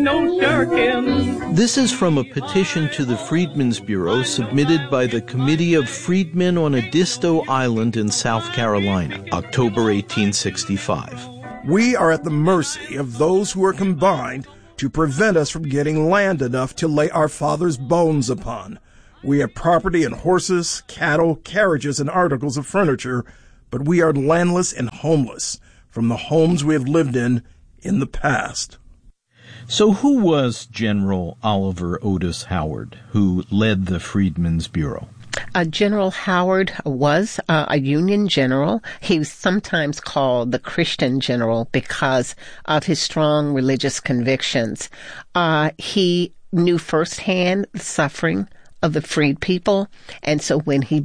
no shirking. This is from a petition to the Freedmen's Bureau submitted by the Committee of Freedmen on Edisto Island in South Carolina, October 1865. We are at the mercy of those who are combined to prevent us from getting land enough to lay our fathers' bones upon. We have property in horses, cattle, carriages, and articles of furniture, but we are landless and homeless from the homes we have lived in the past. So who was General Oliver Otis Howard, who led the Freedmen's Bureau? General Howard was a Union general. He was sometimes called the Christian general because of his strong religious convictions. He knew firsthand the suffering of the freed people, and so when he